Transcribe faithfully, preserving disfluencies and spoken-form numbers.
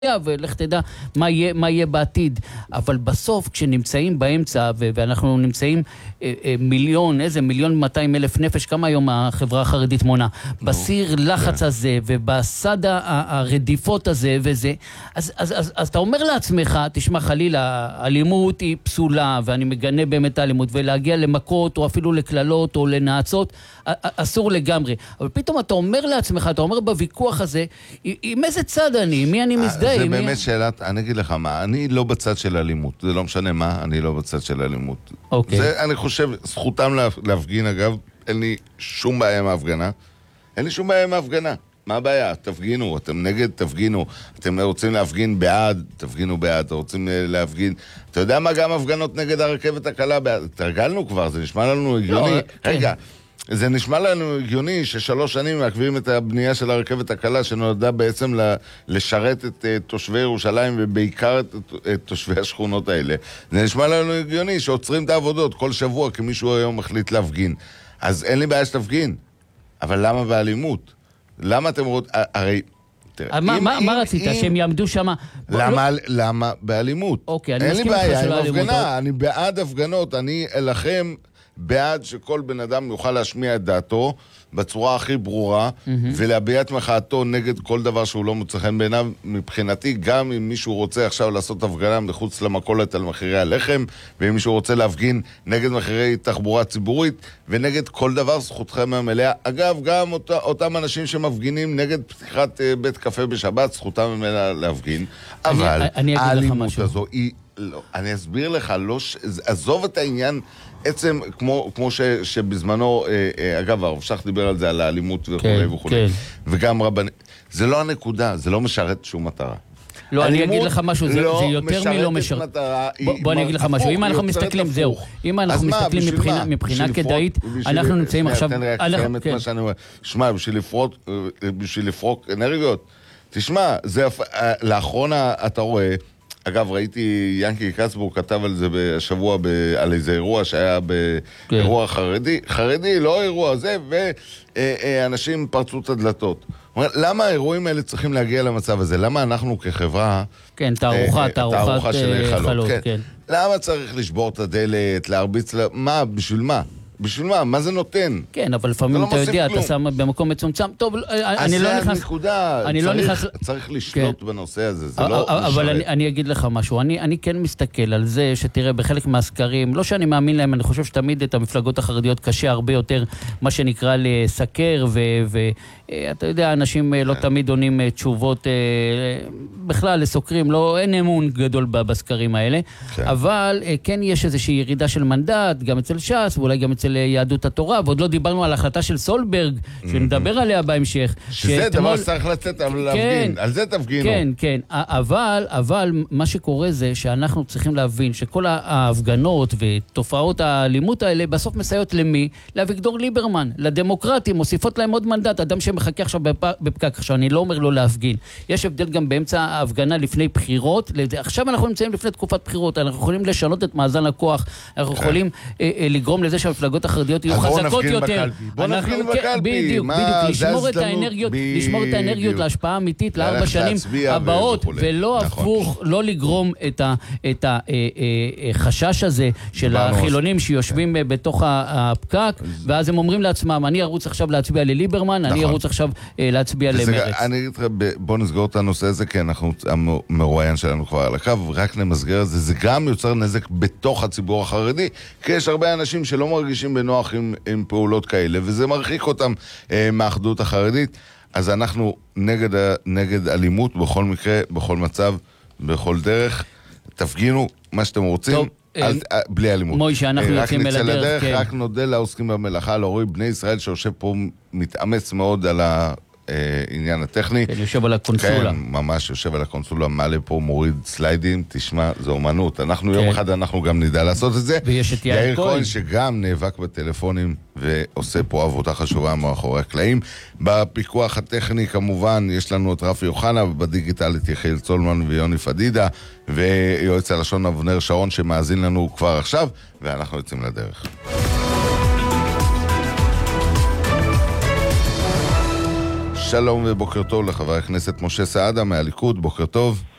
ולך תדע מה יהיה, מה יהיה בעתיד. אבל בסוף, כשנמצאים באמצע, ו- ואנחנו נמצאים אה, אה, מיליון, איזה מיליון מאתיים אלף נפש, כמה היום החברה החרדית מונה, בסיר לחץ הזה, ובסד הרדיפות הזה, וזה, אז, אז, אז, אז אתה אומר לעצמך, תשמע חלילה, האלימות היא פסולה, ואני מגנה באמת האלימות, ולהגיע למכות, או אפילו לכללות, או לנעצות, אסור לגמרי. אבל פתאום אתה אומר לעצמך, אתה אומר בוויכוח הזה, עם איזה צד אני, מי אני מזדהה? זה באמת שאלת, אני אגיד לך מה, אני לא בצד של אלימות, זה לא משנה מה, אני לא בצד של אלימות. אוקיי. זה, אני חושב, זכותם להפגין, אגב, אין לי שום בעיה עם ההפגנה, אין לי שום בעיה עם ההפגנה. מה הבעיה? תפגינו, אתם נגד, תפגינו. אתם רוצים להפגין בעד, תפגינו בעד, אתם רוצים להפגין. אתה יודע מה, גם הפגנות נגד הרכבת הקלה, תרגלנו כבר, זה נשמע לנו הגיוני. רגע, זה נשמע לנו הגיוני ששלוש שנים מעכבים את הבנייה של הרכבת הקלה, שנולדה בעצם לשרת את תושבי ירושלים, ובעיקר את, את תושבי השכונות האלה. זה נשמע לנו הגיוני שעוצרים את העבודות כל שבוע, כי מישהו היום מחליט להפגין. אז אין לי בעיה שתפגין. אבל למה באלימות? למה אתם רוצים... הרי... מה רצית? שהם יעמדו שם? למה באלימות? אוקיי, אני מסכים לך שלא אלימות. הפגנה, אני בעד הפגנות, אני אלחם בעד שכל בן אדם יוכל להשמיע את דעתו בצורה הכי ברורה, ולהביע את מחאתו נגד כל דבר שהוא לא מוצא חן בעיניו. מבחינתי, גם אם מישהו רוצה עכשיו לעשות הפגנה מחוץ למכולת על מחירי הלחם, ואם מישהו רוצה להפגין נגד מחירי תחבורה ציבורית, ונגד כל דבר, זכותכם המלאה. אגב, גם אותה, אותם אנשים שמפגינים נגד פתיחת בית קפה בשבת, זכותם המלאה להפגין. אבל האלימות הזו היא... לא, אני אסביר לך, לא ש... עזוב את העניין עצם, כמו, כמו ש, שבזמנו, אה, אה, אגב, הרב שך דיבר על זה, על האלימות וכו' כן, וכו'. כן. וגם רבני... זה לא הנקודה, זה לא משרת שום מטרה. לא, אני אגיד לך משהו, זה, לא זה יותר מלא משרת. מטרה, בוא, בוא אני אגיד לך משהו, אם אנחנו מסתכלים, זהו, אם אנחנו מסתכלים מבחינה, מבחינה כדאית, אנחנו נמצאים עכשיו... תן רק לסיים את מה שאני אומר. שמע, בשביל לפרוק, בשביל לפרוק אנרגיות, תשמע, זה, לאחרונה אתה רואה, אגב, ראיתי ינקי קצבור כתב על זה בשבוע, ב, על איזה אירוע שהיה באירוע כן. חרדי, חרדי, לא אירוע זה, ואנשים פרצו את הדלתות. למה האירועים האלה צריכים להגיע למצב הזה? למה אנחנו כחברה... כן, תערוכה, תערוכת, תערוכה של חלות, כן. כן. למה צריך לשבור את הדלת, להרביץ, מה, בשביל מה? בשביל מה? מה זה נותן? כן, אבל לפעמים אתה יודע, אתה שם במקום מצומצם. טוב, אני לא נכנס... אז זה הנקודה. אני לא נכנס... צריך לשלוט בנושא הזה, זה לא משרת. אבל אני אגיד לך משהו. אני כן מסתכל על זה שתראה בחלק מהסקרים, לא שאני מאמין להם, אני חושב שתמיד את המפלגות החרדיות קשה הרבה יותר, מה שנקרא לסקר, ואתה יודע, אנשים לא תמיד עונים תשובות בכלל לסוקרים, אין אמון גדול בסקרים האלה, אבל כן יש איזושהי ירידה של מנדט, גם אצל ש"ס, ואולי גם אצל ליהדות התורה, ועוד לא דיברנו על ההחלטה של סולברג, שנדבר עליה בהמשך. שזה דבר שצריך לצאת להפגין, על זה תפגינו. כן, כן, אבל, אבל מה שקורה זה שאנחנו צריכים להבין שכל ההפגנות ותופעות האלימות האלה בסוף מסייעות למי? לאביגדור ליברמן, לדמוקרטים, מוסיפות להם עוד מנדט, אדם שמחכה עכשיו בפקק, עכשיו אני לא אומר לו להפגין. יש הבדל גם באמצע ההפגנה לפני בחירות, עכשיו אנחנו נמצאים לפני תקופת בחירות, אנחנו יכולים לשנות את מאזן הכוח, אנחנו יכולים לגרום לזה שהמפלגות החרדיות יהיו חזקות יותר. בוא נפגין בקלפי. בדיוק, בדיוק, לשמור את האנרגיות, לשמור את האנרגיות להשפעה אמיתית לארבע שנים הבאות, ולא הפוך, לא לגרום את החשש הזה של החילונים שיושבים בתוך הפקק, ואז הם אומרים לעצמם, אני ארוץ עכשיו להצביע לליברמן, אני ארוץ עכשיו להצביע למרץ. אני אגיד לך, בוא נסגור את הנושא הזה, כי אנחנו, המרואיין שלנו כבר על הקו, רק נמסגר את זה, זה גם יוצר נזק בתוך הציבור החרדי, כי יש הרבה אנשים שלא מרגישים בנוח עם, עם פעולות כאלה, וזה מרחיק אותם אה, מהאחדות החרדית. אז אנחנו נגד, נגד אלימות בכל מקרה, בכל מצב, בכל דרך. תפגינו מה שאתם רוצים, טוב, אל, אה, בלי אלימות. מוישה, אנחנו אה, יוצאים אל הדרך. לדרך, כן. רק נודה לעוסקים במלאכה, להורי בני ישראל שיושב פה מתאמץ מאוד על ה... עניין הטכני. כן, יושב על הקונסולה. כן, ממש יושב על הקונסולה, מעלה פה, מוריד סליידים, תשמע, זו אומנות. אנחנו יום אחד, אנחנו גם נדע לעשות את זה. ויש את יאיר כהן. שגם נאבק בטלפונים, ועושה פה עבודה חשובה מאחורי הקלעים. בפיקוח הטכני, כמובן, יש לנו את רפי יוחנה, ובדיגיטל את יחיאל צולמן ויוני פדידה, ויועץ הלשון אבנר שרון, שמאזין לנו כבר עכשיו, ואנחנו יוצאים לדרך. שלום ובוקר טוב לחבר הכנסת משה סעדה מהליכוד, בוקר טוב.